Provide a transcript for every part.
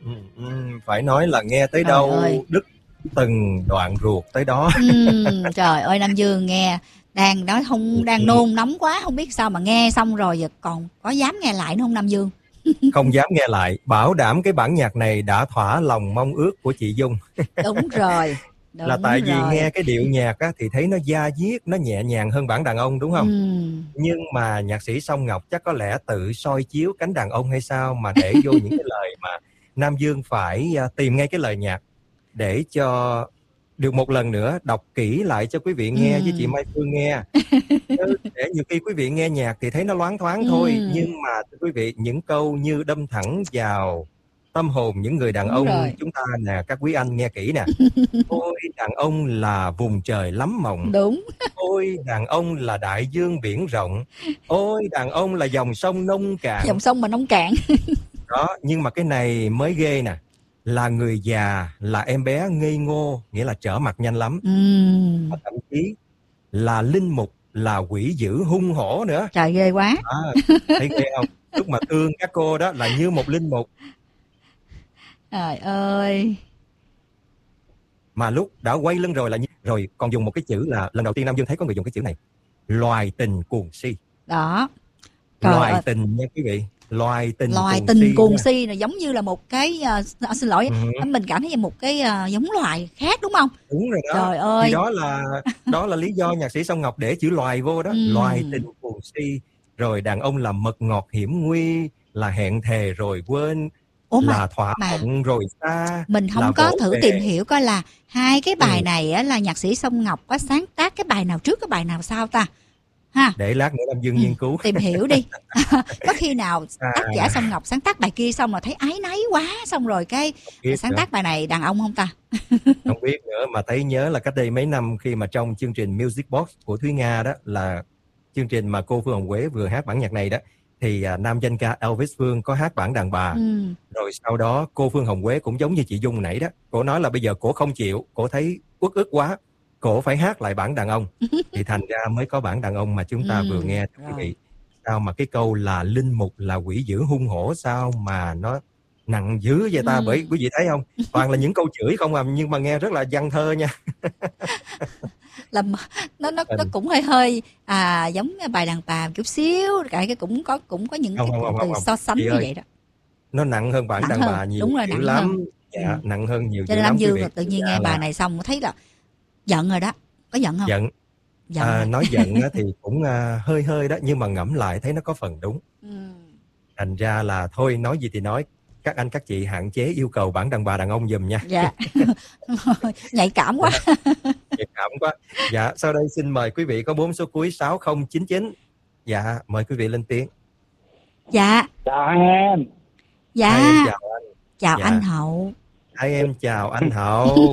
Phải nói là nghe tới đâu đứt từng đoạn ruột tới đó. Trời ơi, Nam Dương nghe đang nói không, đang nôn nóng quá, không biết sao mà nghe xong rồi giờ còn có dám nghe lại nữa không Nam Dương? Không dám nghe lại, bảo đảm cái bản nhạc này đã thỏa lòng mong ước của chị Dung. Đúng rồi. Là tại vì nghe cái điệu nhạc á, thì thấy nó da diết, nó nhẹ nhàng hơn bản đàn ông đúng không? Nhưng mà nhạc sĩ Song Ngọc chắc có lẽ tự soi chiếu cánh đàn ông hay sao mà để vô những cái lời mà Nam Dương phải tìm ngay cái lời nhạc để cho được một lần nữa đọc kỹ lại cho quý vị nghe với chị Mai Phương nghe. Để nhiều khi quý vị nghe nhạc thì thấy nó loáng thoáng thôi, nhưng mà thưa quý vị, những câu như đâm thẳng vào tâm hồn những người đàn ông chúng ta nè, các quý anh nghe kỹ nè. Ôi đàn ông là vùng trời lắm mộng. Đúng. Ôi đàn ông là đại dương biển rộng. Ôi đàn ông là dòng sông nông cạn. Dòng sông mà nông cạn. Đó, nhưng mà cái này mới ghê nè. Là người già, là em bé ngây ngô, nghĩa là trở mặt nhanh lắm. Và thậm chí là linh mục, là quỷ dữ hung hổ nữa. Trời ghê quá. Thấy ghê không? Lúc mà thương các cô đó là như một linh mục. Trời ơi. Mà lúc đã quay lưng rồi là rồi còn dùng một cái chữ là lần đầu tiên Nam Dương thấy có người dùng cái chữ này. Loài tình cuồng si. Đó. Loài tình nha quý vị. Loài tình cuồng si là giống như là một cái xin lỗi, mình cảm thấy như một cái giống loài khác đúng không? Đúng rồi đó. Trời ơi. Thì đó là lý do nhạc sĩ Song Ngọc để chữ loài vô đó. Loài tình cuồng si. Rồi đàn ông là mật ngọt hiểm nguy, là hẹn thề rồi quên, là thỏa mộng rồi xa. Mình không có thử tìm hiểu coi là hai cái bài này á, là nhạc sĩ Song Ngọc có sáng tác cái bài nào trước cái bài nào sau ta? Ha. Để lát nữa Nam Dương nghiên cứu. Tìm hiểu đi. Có khi nào tác giả Song Ngọc sáng tác bài kia xong rồi thấy áy náy quá, xong rồi cái sáng tác bài này đàn ông không ta? Không biết nữa, mà thấy nhớ là cách đây mấy năm khi mà trong chương trình Music Box của Thúy Nga đó, là chương trình mà cô Phương Hồng Quế vừa hát bản nhạc này đó, thì nam danh ca Elvis Phương có hát bản đàn bà. Rồi sau đó cô Phương Hồng Quế cũng giống như chị Dung nãy đó, cổ nói là bây giờ cổ không chịu, cổ thấy uất ức quá, cổ phải hát lại bản đàn ông. Thì thành ra mới có bản đàn ông mà chúng ta vừa nghe quý vị. Sao mà cái câu là linh mục, là quỷ dữ hung hổ, sao mà nó nặng dữ vậy ta? Bởi quý vị thấy không, toàn là những câu chửi không à, nhưng mà nghe rất là văn thơ nha. Là nó cũng hơi giống bài đàn bà chút xíu, cái cũng có những cái từ so sánh như vậy đó. Nó nặng hơn bản đàn bà nhiều. Đúng rồi, nặng lắm hơn. Dạ, nặng hơn nhiều. Cho nên Nam Dương tự nhiên nghe bài này xong thấy là giận rồi đó. Có giận không? Giận. Nói giận thì cũng hơi đó, nhưng mà ngẫm lại thấy nó có phần đúng. Thành ra là thôi, nói gì thì nói, các anh các chị hạn chế yêu cầu bản đàn bà đàn ông giùm nha. Dạ. Nhạy cảm quá. Nhạy cảm quá. Dạ, sau đây xin mời quý vị có 4 số cuối 6099. Dạ, mời quý vị lên tiếng. Dạ. Chào em. Dạ. Hai em chào anh. Chào anh Hậu. Hai em chào anh Hậu.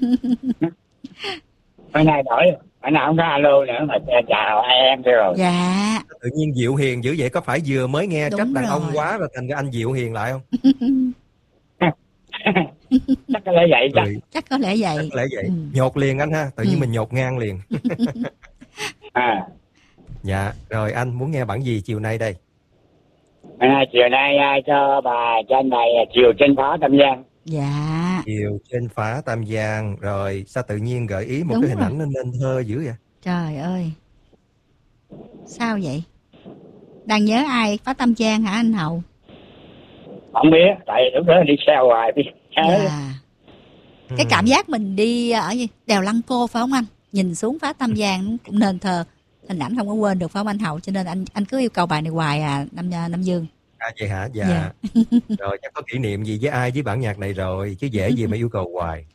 Bữa nay đổi, bữa nào không có alo nữa mà chào hai em kia rồi. Dạ. Tự nhiên dịu hiền dữ vậy, có phải vừa mới nghe đúng trách đàn rồi. ông quá rồi thành ra anh dịu hiền lại không? Chắc có lẽ vậy chắc. Chắc có lẽ vậy. Nhột liền anh ha, tự nhiên mình nhột ngang liền. Dạ, rồi anh muốn nghe bản gì chiều nay đây? Chiều nay cho bà trên này Chiều trên phá Tam Giang. Dạ. Chiều trên phá Tam Giang. Rồi sao tự nhiên gợi ý một cái hình ảnh nó nên thơ dữ vậy? Trời ơi, sao vậy? Đang nhớ ai? Phá Tam Giang hả anh Hậu? Không biết, tại lúc đó đi xe hoài đi. Cái cảm giác mình đi ở đèo Lăng Cô phải không anh? Nhìn xuống Phá Tam Giang cũng nên thơ, hình ảnh không có quên được phải không anh Hậu? Cho nên anh cứ yêu cầu bài này hoài Nam Dương. Vậy hả? Dạ. Rồi chắc có kỷ niệm gì với ai với bản nhạc này rồi, chứ dễ gì mà yêu cầu hoài.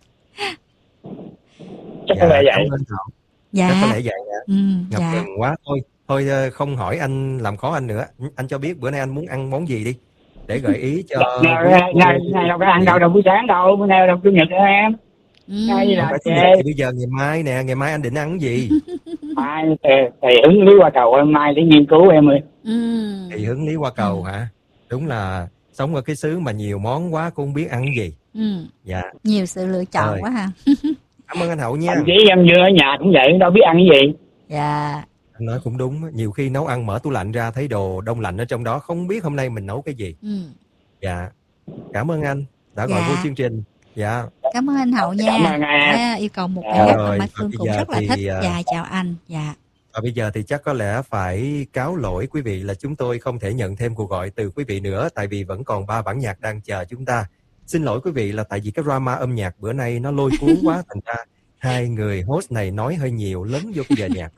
Chắc có lẽ vậy. Chắc có lẽ vậy hả? Ngập ngừng quá. Thôi không hỏi anh làm khó anh nữa. Anh cho biết bữa nay anh muốn ăn món gì đi, để gợi ý cho. Này đâu có ăn đâu buổi sáng đâu, bữa nay đâu Chủ nhật nữa em. Bây giờ ngày mai nè, ngày mai anh định ăn cái gì? Mai thì hứng lý qua cầu em, mai để nghiên cứu em ơi. Thì hứng lý qua cầu hả? Đúng là sống ở cái xứ mà nhiều món quá cũng không biết ăn cái gì. Dạ. Nhiều sự lựa chọn quá ha. Cảm ơn anh Hậu nha. Thậm chí em vừa ở nhà cũng vậy, đâu biết ăn cái gì. Dạ. Anh nói cũng đúng, nhiều khi nấu ăn mở tủ lạnh ra thấy đồ đông lạnh ở trong đó, không biết hôm nay mình nấu cái gì. Dạ. Cảm ơn anh. đã gọi vô Dạ. chương trình. Dạ. Cảm ơn anh Hậu nha. Cảm ơn anh. Yêu cầu một bài hát mà Rồi, Mai và Phương bây cũng giờ rất là thì, thích. Dạ, chào anh. Dạ. Và bây giờ thì chắc có lẽ phải cáo lỗi quý vị là chúng tôi không thể nhận thêm cuộc gọi từ quý vị nữa, tại vì vẫn còn 3 bản nhạc đang chờ chúng ta. Xin lỗi quý vị là tại vì cái drama âm nhạc bữa nay nó lôi cuốn quá, thành ra hai người host này nói hơi nhiều, lấn vô cái giờ nhạc.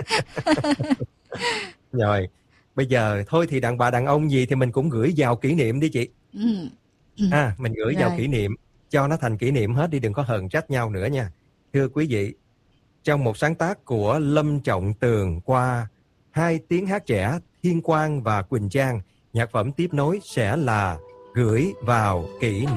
Rồi, bây giờ thôi thì đàn bà đàn ông gì thì mình cũng gửi vào kỷ niệm đi chị. Mình gửi vào Rồi. kỷ niệm, cho nó thành kỷ niệm hết đi, đừng có hờn trách nhau nữa nha. Thưa quý vị, trong một sáng tác của Lâm Trọng Tường qua hai tiếng hát trẻ Thiên Quang và Quỳnh Trang, nhạc phẩm tiếp nối sẽ là Gửi vào kỷ niệm.